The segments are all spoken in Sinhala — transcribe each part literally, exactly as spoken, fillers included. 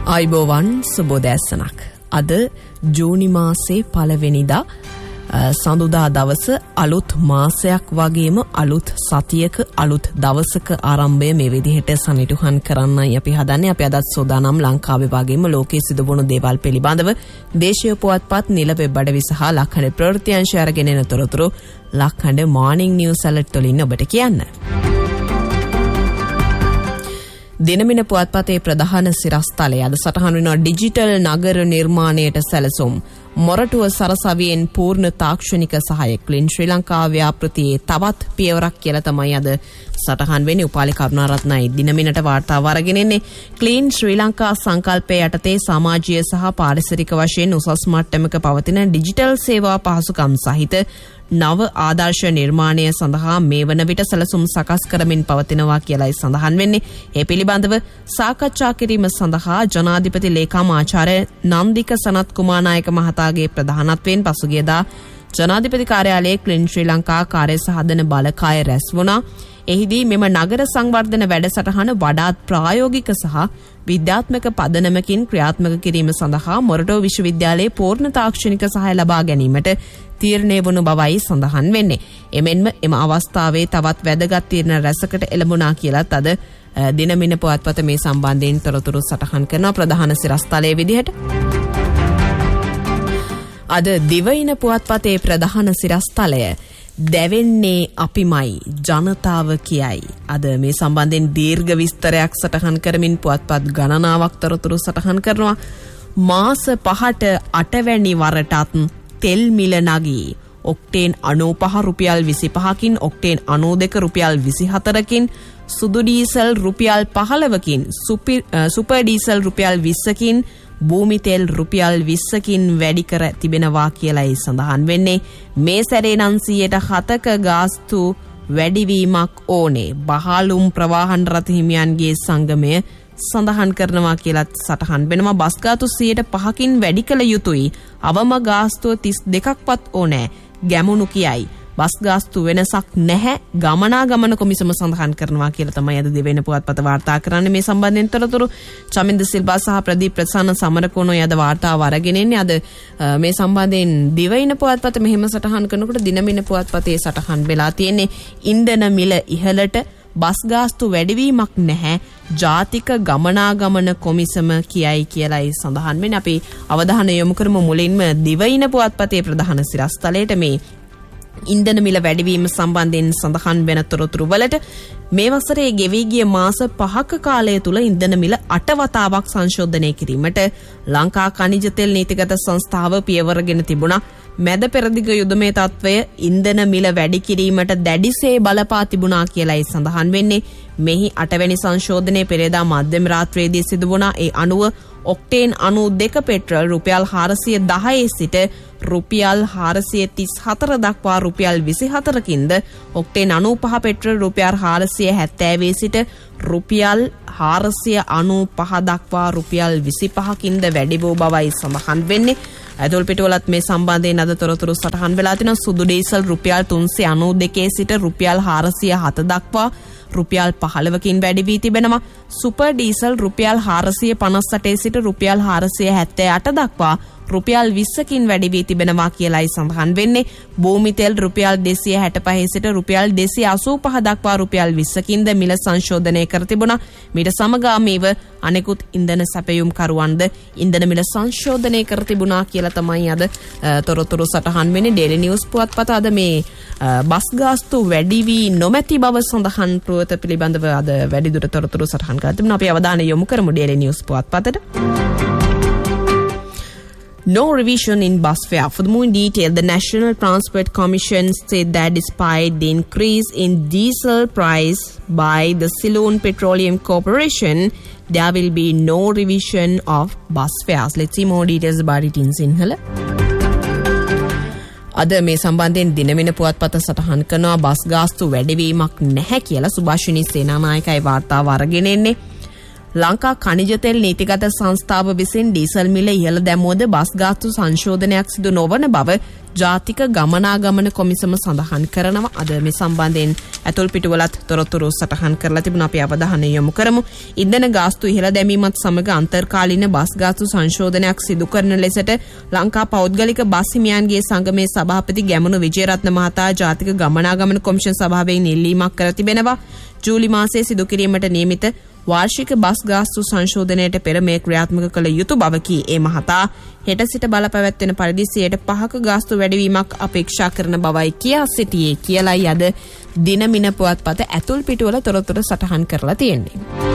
ආයුබෝවන් සුබෝදෑසනක්. අද ජූනි මාසේ පළවෙනිදා සඳුදා දවස අලුත් මාසයක් වගේම අලුත් සතියක අලුත් දවසක ආරම්භය මේ විදිහට සනිටුහන් කරන්නයි අපි හදන්නේ. අපි අදත් සෝදානම් ලංකාවේ වගේම ලෝකයේ සිදුවුණු දේවල් පිළිබඳව දේශීය පුවත්පත් නිල වෙබ් අඩවි සහ ලක්හඬ ප්‍රවෘත්ති අංශය අරගෙන එන තොරතුරු ලක්හඬ මාර්නිං නිවුස් ඇලර්ට් වලින් ඔබට කියන්න. දිනමින පුවත්පතේ ප්‍රධාන සිරස්තලය අද සටහන් වෙනවා ඩිජිටල් නගර නිර්මාණයට සැලසුම්. මොරටුව සරසවියෙන් පූර්ණ තාක්ෂණික සහායක් ක්ලින් ශ්‍රී ලංකා ව්‍යාපෘතියේ තවත් පියවරක් කියලා තමයි අද සටහන් වෙන්නේ. උපාලි කරුණාරත්නයි දිනමිනට වාර්තාව අරගෙන එන්නේ. ක්ලීන් ශ්‍රී ලංකා සංකල්පය යටතේ සමාජීය සහ පාරිසරික වශයෙන් උසස් මට්ටමක පවතින ඩිජිටල් සේවා පහසුකම් සහිත නව ආදර්ශ නිර්මාණය සඳහා මේ වන විට සැලසුම් සකස් කරමින් පවතිනවා කියලායි සඳහන් වෙන්නේ. ඒ පිළිබඳව සාකච්ඡා කිරීම සඳහා ජනාධිපති ලේකම් ආචාර්ය නන්දික සනත් කුමාරනායක මහතාගේ ප්‍රධානත්වයෙන් පසුගියදා ජනාධිපති කාර්යාලයේ ක්ලින් ශ්‍රී ලංකා කාර්ය සහදන බලකාය රැස් වුණා. එහිදී මෙම නගර සංවර්ධන වැඩසටහන වඩාත් ප්‍රායෝගික සහ විද්‍යාත්මක පදනමකින් ක්‍රියාත්මක කිරීම සඳහා මොරටුව විශ්වවිද්‍යාලයේ පූර්ණ තාක්ෂණික සහාය ලබා ගැනීමට තීරණය වුණු බවයි සඳහන් වෙන්නේ. එමෙන්ම එම අවස්ථාවේ තවත් වැදගත් තීරණ රැසකට එළඹුණා කියලත් අද දිනමින පුවත්පත මේ සම්බන්ධයෙන් තොරතුරු සටහන් කරන ප්‍රධාන සිරස්තලයේ විදිහට. අද දිවයින පුවත්පතේ ප්‍රධාන සිරස්තලය දැවෙන්නේ අපිමයි ජනතාව කියයි. අද මේ සම්බන්ධයෙන් දීර්ඝ විස්තරයක් සටහන් කරමින් පුවත්පත් ගණනාවක් තොරතුරු සටහන් කරනවා. මාස පහට අටවැනි වරටත් තෙල් මිල නගී. ඔක්ටේන් අනූපහ රුපියල් විසිපහකින් ඔක්ටේන් අනූදෙක රුපියල් විසිහතරකින් සුදු ඩීසල් රුපියල් පහළවකින් සුපර් ඩීසල් රුපියල් විස්සකින් භූමි තෙල් රුපියල් විස්සකින් වැඩි කර තිබෙනවා කියලායි සඳහන් වෙන්නේ. මේ සැරේ නම් සියයට හතක ගාස්තු වැඩිවීමක් ඕනේ. බහලුම් ප්‍රවාහන රථ හිමියන්ගේ සංගමය සඳහන් කරනවා කියලත් සටහන් වෙනවා. බස් ගාස්තු සියයට පහකින් වැඩි කළ යුතුයි. අවම ගාස්තුව තිස් දෙකක්වත් ඕනෑ ගැමුණු කියයි. බස් ගාස්තු වෙනසක් නැහැ ගමනාගමන කොමිසම සඳහන් කරනවා කියලා තමයි අද දෙවෙනි පුවත්පත වාර්තා කරන්නේ. මේ සම්බන්ධයෙන් තොරතුරු චමින්ද සිල්වා සහ ප්‍රදීප් ප්‍රසන්න සමරකෝණෝ යද වාර්තාව අරගෙන ඉන්නේ. අද මේ සම්බන්ධයෙන් දිවයින පුවත්පත මෙහෙම සටහන් කරනකොට දිනමින පුවත්පතේ සටහන් වෙලා තියෙන්නේ ඉන්ධන මිල ඉහළට බස් ගාස්තු වැඩිවීමක් නැහැ ජාතික ගමනාගමන කොමිසම කියයි කියලායි සඳහන් වෙන්නේ. අපි අවධානය යොමු කරමු මුලින්ම දිවයින පුවත්පතේ ප්‍රධාන සිරස්තලයට මේ ඉන්ධන මිල වැඩිවීම සම්බන්ධයෙන් සඳහන් වෙන තොරතුරු වලට. මේ වසරේ ගෙවී ගිය මාස පහක කාලය තුල ඉන්ධන මිල අට වතාවක් සංශෝධනය කිරීමට ලංකා ඛනිජ තෙල් නීතිගත සංස්ථාව පියවරගෙන තිබුණා. මැද පෙරදිග යුදමේ තත්වය ඉන්ධන මිල වැඩි කිරීමට දැඩිසේ බලපා තිබුණා කියලායි සඳහන් වෙන්නේ. මෙහි අටවැනි සංශෝධනයේ පෙරේදා මධ්‍යම රාත්‍රියේදී සිදු වුණා. ඒ අනුව ඔක්ටේන් අනූදෙක පෙට්‍රල් රුපියල් හාරසිය දහයේ සිට රුපියල් හාරසිය තිස් හතර දක්වා රුපියල් විසිහතරකින්ද ඔක්ටේන් අනූපහ පෙට්‍රල් රුපියල් හාරසිය හැත්තෑවේ සිට රුපියල් හාරසිය අනූපහ දක්වා රුපියල් විසිපහකින්ද වැඩි වූ බවයි සඳහන් වෙන්නේ. ඇතුල් පිටුවලත් මේ සම්බන්ධයෙන් අද තොරතුරු සටහන් වෙලා තිනවා. සුදු ඩීසල් රුපියල් තුන්සිය අනූදෙකේ සිට රුපියල් හාරසිය හත දක්වා රුපියල් පහළවකින් වැඩි වී තිබෙනවා. සුපර් ඩීසල් රුපියල් හාරසිය පනස් අටේ සිට රුපියල් හාරසිය හැත්තෑ අට දක්වා රුපියල් විස්සකින් වැඩි වී තිබෙනවා කියලායි සඳහන් වෙන්නේ. භූමි තෙල් රුපියල් දෙසිය හැටපහේ සිට රුපියල් දෙසිය අසූපහ දක්වා රුපියල් විස්සකින්ද මිල සංශෝධනය කර තිබුණා. මීට සමගාමීව අනෙකුත් ඉන්ධන සැපයුම් කරුවන්ද ඉන්ධන මිල සංශෝධනය කර තිබුණා කියලා තමයි අද තොරතුරු සටහන් වෙන්නේ. ඩේලි නිවුස් පුවත්පත අද මේ බස් ගාස්තු වැඩි වී නොමැති බව සඳහන් පුවත පිළිබඳව අද වැඩිදුර තොරතුරු සටහන් කර තිබුණා. අපි අවධානය යොමු කරමු daily news පුවත්පතට. No revision in bus fare. For the more in detail, the National Transport Commission said that despite the increase in diesel price by the Ceylon Petroleum Corporation, there will be no revision of bus fares. Let's see more details about it in Sinhala. අද මේ සම්බන්ධයෙන් දිනමින පුවත්පත සටහන් කරනවා බස් ගාස්තු වැඩිවීමක් නැහැ කියලා සුභාෂිනී සේනානායකයි වාර්තාව අරගෙන එන්නේ. ලංකා ඛනිජ තෙල් නීතිගත සංස්ථාව විසින් ඩීසල් මිල ඉහළ දැමුවද බස් ගාස්තු සංශෝධනයක් සිදු නොවන බව ජාතික ගමනාගමන කොමිසම සඳහන් කරනවා. අද මේ සම්බන්ධයෙන් ඇතුල් පිටුවලත් තොරතුරු සටහන් කරලා තිබුණා. අපි අවධානය යොමු කරමු. ඉන්ධන ගාස්තු ඉහළ දැමීමත් සමග අන්තර්කාලීන බස් ගාස්තු සංශෝධනයක් සිදු කරන ලෙසට ලංකා පෞද්ගලික බස් හිමියන්ගේ සංගමේ සභාපති ගැමුණු විජේරත්න මහතා ජාතික ගමනාගමන කොමිෂන් සභාවෙන් ඉල්ලීමක් කර තිබෙනවා. ජූලි මාසයේ සිදු කිරීමට නියමිත වාර්ෂික බස් ගාස්තු සංශෝධනයට පෙර මේ ක්‍රියාත්මක කළ යුතු බව කී ඒ මහතා හෙට සිට බලපැවැත්වෙන පරිදි සියයට පහක ගාස්තු වැඩිවීමක් අපේක්ෂා කරන බවයි කියා සිටියේ කියලායි අද දිනමින පුවත්පත ඇතුල් පිටුවල තොරතුරු සටහන් කරලා තියෙන්නේ.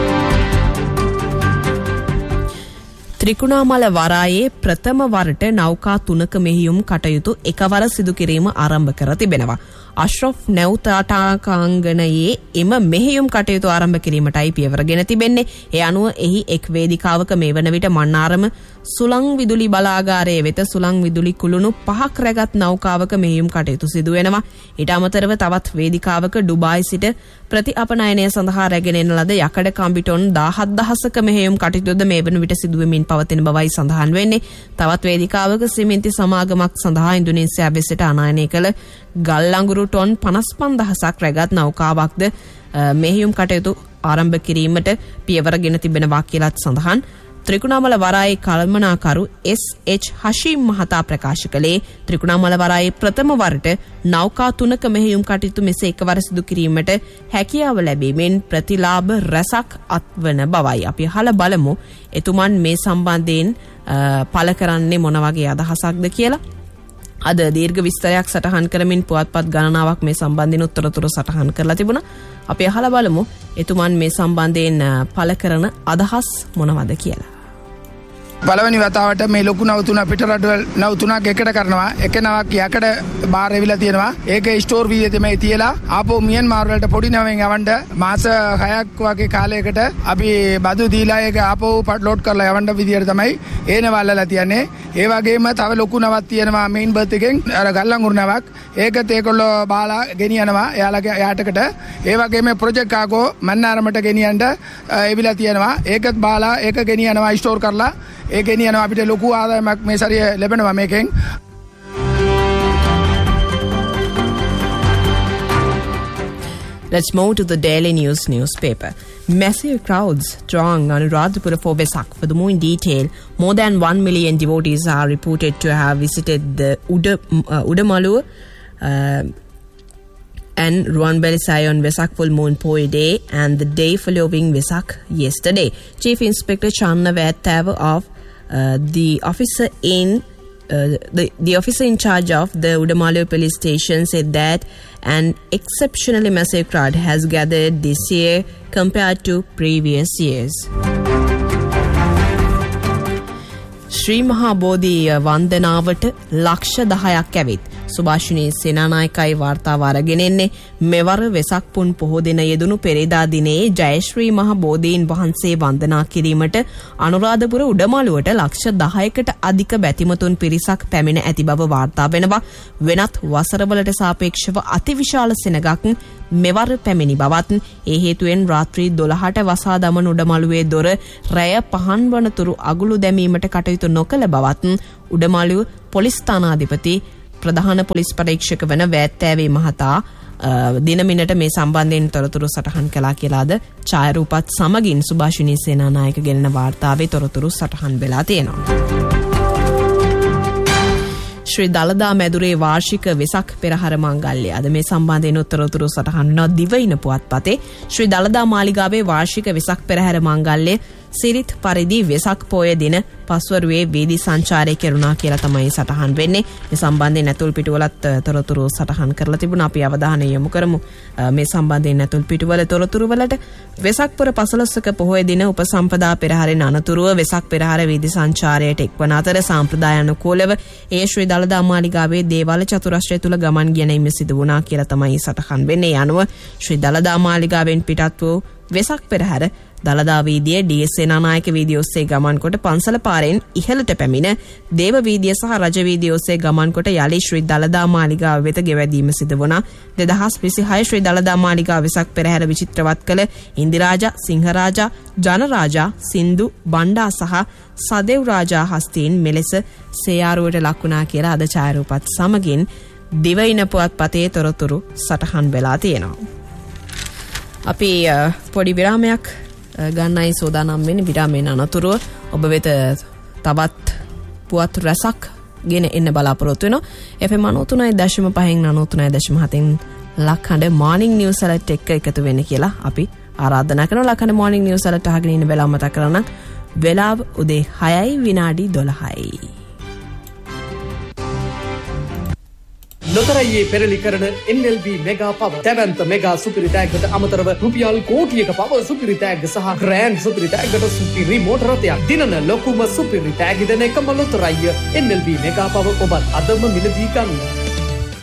ත්‍රිකුණාමල වරායේ ප්‍රථම වරට නෞකා තුනක මෙහියුම් කටයුතු එකවර සිදු කිරීම ආරම්භ කර තිබෙනවා. අශ්රොෆ් නැව්තාටාකාංගනයේ එම මෙහෙයුම් කටයුතු ආරම්භ කිරීමටයි පියවරගෙන තිබෙන්නේ. ඒ අනුව එහි එක් වේදිකාවක මේ වන විට මන්නාරම සුළං විදුලි බලාගාරයේ වෙත සුළං විදුලි කුළුණු පහක් රැගත් නෞකාවක මෙහෙයුම් කටයුතු සිදු වෙනවා. ඊට අමතරව තවත් වේදිකාවක ඩුබායි සිට ප්‍රති අපනයනය සඳහා රැගෙන එන ලද යකඩ කම්බි ටොන් දහහත් දහසක මෙහෙයුම් කටයුතුද මේ වන විට සිදු වෙමින් පවතින බවයි සඳහන් වෙන්නේ. තවත් වේදිකාවක සිමෙන්ති සමාගමක් සඳහා ඉන්දුනීසියාව වෙතට අනායනය කළ ගල් අඟුරු ටොන් පනස් පන්දහසක් රැගත් නෞකාවක්ද මෙහෙයුම් කටයුතු ආරම්භ කිරීමට පියවරගෙන තිබෙනවා කියලාත් සඳහන්. ත්‍රිකුණාමල වරායේ කළමනාකරු එස් එච් හෂීම් මහතා ප්‍රකාශ කළේ ත්‍රිකුණාමල වරායේ ප්‍රථම වරට නෞකා තුනක මෙහෙයුම් කටයුතු මෙසේ එකවර සිදු කිරීමට හැකියාව ලැබීමෙන් ප්‍රතිලාභ රැසක් අත්වන බවයි. අපි අහලා බලමු එතුමන් මේ සම්බන්ධයෙන් පළ කරන්නේ මොන වගේ අදහසක්ද කියලා. අද දීර්ඝ විස්තරයක් සටහන් කරමින් පුවත්පත් ගණනාවක් මේ සම්බන්ධයෙන් උත්තරතුරු සටහන් කරලා තිබුණා. අපි අහලා බලමු එතුමන් මේ සම්බන්ධයෙන් පළ කරන අදහස් මොනවද කියලා. පළවෙනි වතාවට මේ ලොකු නව තුන පිටරටවල නව තුනක් එකට කරනවා. එක නවක් යකඩ බාර එවිලා තියෙනවා. ඒක ස්ටෝර් වී තමයි තියලා ආපහු මියන්මාර් වලට පොඩි නවෙන් යවන්න මාස හයක් වගේ කාලයකට අපි බදු දීලා ඒක ආපහු ලෝඩ් කරලා යවන්න විදියට තමයි ඒන වල්ලලා තියන්නේ. ඒ වගේම තව ලොකු නවක් තියෙනවා මේන් බර්ත් එකෙන් අර ගල්ලංගුරු නවක්. ඒකත් ඒකොල්ලෝ බාලා ගෙනියනවා එයාලගේ යාටකට. ඒ වගේම ප්‍රොජෙක්ට් කාගෝ මන්නාරමට ගෙනියන්න එවිලා තියෙනවා. ඒකත් බාලා ඒක ගෙනියනවා ස්ටෝර් කරලා ඒ ගෙනියනවා අපිට ලොකු ආදායමක් මේ සැරිය ලැබෙනවා මේකෙන්. Let's move to the Daily News newspaper. Massive crowds throng Anuradhapura for Vesak. For the more in detail, more than one million devotees are reported to have visited the Uda, uh, Udamalu uh, and Ruanbelisai on Vesak full moon poi day and the day following Vesak yesterday. Chief Inspector Channa Vattava of uh, the officer in Uh, the, the officer in charge of the Udamalu police station said that an exceptionally massive crowd has gathered this year compared to previous years. ශ්‍රී මහා බෝධි වන්දනාවට ලක්ෂ දහයක් ඇවිත් සුභාෂිනී සේනානායකයි වාර්තාව අරගෙන එන්නේ. මෙවර වෙසක් පුන් පොහෝ දින යෙදුණු පෙරේදා දිනේ ජයශ්‍රී මහා බෝධීන් වහන්සේ වන්දනා කිරීමට අනුරාධපුර උඩමළුවට ලක්ෂ දහයකට අධික බැතිමතුන් පිරිසක් පැමිණ ඇති බව වාර්තා වෙනවා. වෙනත් වසරවලට සාපේක්ෂව අතිවිශාල සෙනගක් මෙවර පැමිණි බවත් ඒ හේතුවෙන් රාත්‍රී දොළහට වසා දමන උඩමළුවේ දොර රැය පහන් වනතුරු අගුළු දැමීමට කටයුතු නොකළ බවත් උඩමළුව පොලිස් ස්ථානාධිපති ප්‍රධාන පොලිස් පරීක්ෂක වන වෑත්තෑවේ මහතා දිනමිනට මේ සම්බන්ධයෙන් තොරතුරු සටහන් කළා කියලාද ඡායාරූපත් සමගින් සුභාෂිනී සේනානායක ගෙනන වාර්තාවේ තොරතුරු සටහන් වෙලා තියෙනවා. ශ්‍රී දළදා මැදුරේ වාර්ෂික වෙසක් පෙරහර මංගල්‍ය. අද මේ සම්බන්ධයෙන් උත්තරතුරු සටහන් වෙනවා දිවයින පුවත්පතේ. ශ්‍රී දළදා මාලිගාවේ වාර්ෂික වෙසක් පෙරහර මංගල්‍ය සිරිත් පරිදි වෙසක් පෝය දින පස්වරුවේ වීදි සංචාරය කෙරුණා කියලා තමයි සටහන් වෙන්නේ. මේ සම්බන්ධයෙන් ඇතුල් පිටුවලත් තොරතුරු සටහන් කරලා තිබුණා. අපි අවධානය යොමු කරමු මේ සම්බන්ධයෙන් ඇතුල් පිටුවල තොරතුරු වලට. වෙසක් පුර පසළොස්වක පොහොය දින උපසම්පදා පෙරහරෙන් අනතුරුව වෙසක් පෙරහර වීදි සංචාරයට එක්වන අතර සාම්ප්‍රදාය අනුකූලව ඒ ශ්‍රී දළදා මාලිගාවේ දේවාල චතුරස්‍රය තුල ගමන් ගෙනීම සිදු වුණා කියලා තමයි සටහන් වෙන්නේ. අනුව ශ්‍රී දළදා මාලිගාවෙන් පිටත් වූ වෙසක් පෙරහැර දළදා වීදියේ ඩී එස් සේනානායක වීදිය ඔස්සේ ගමන් කොට පන්සල පාරෙන් ඉහළට පැමිණ දේව වීදිය සහ රජ වීදිය ඔස්සේ ගමන් කොට යලි ශ්‍රී දළදා මාලිගාව වෙත ගෙවැදීම සිදු වුණා. දෙදහස් විසිහය ශ්‍රී දළදා මාලිගාව වෙසක් පෙරහැර විචිත්‍රවත් කළ ඉන්දිරාජා, සිංහරාජා, ජනරාජා, සින්දු, බණ්ඩා සහ සදෙව් රාජා හස්තීන් මෙලෙස සේයාරුවට ලක් වුණා කියලා අද ඡායාරූපත් සමගින් දිවයින පුවත්පතේ තොරතුරු සටහන් වෙලා තියෙනවා. අපි පොඩි විරාමයක් ගන්නයි සෝදානම් වෙන්නේ. විරාමයෙන් අනතුරුව ඔබ වෙත තවත් පුවත් රසක් ගෙන එන්න බලාපොරොත්තු වෙනවා. එෆ් එම් නවය තුනයි දශම පහෙන් නවය තුනයි දශම හතෙන් ලක්හඬ මෝර්නිංగ్ නිවුස් අලර්ට් එක්ක එකතු වෙන්න කියලා අපි ආරාධනා කරනවා. ලක්හඬ මෝර්නිං නිවුස් අලර්ට් අහගෙන ඉන්න වෙලාව මතක් කරගන්න. වෙලාව උදේ හයයි විනාඩි දොළහයි. ලොතරැයියේ පෙරලි කරන එන් එල් බී මෙගා පවර් තැවැන්ත මෙගා සුපිරි ටැග්ගට අමතරව රුපියල් කෝටියක පවර් සුපිරි ටැග්ග සහ ග්‍රෑන්ඩ් සුපිරි ටැග්ගට සුපිරි මෝටර රථයක් දිනන ලොකුම සුපිරි ටැග් දෙන එකම ලොතරැයිය එන් එල් බී මෙගා පවර් ඔබත් අදම මිලදී ගන්න.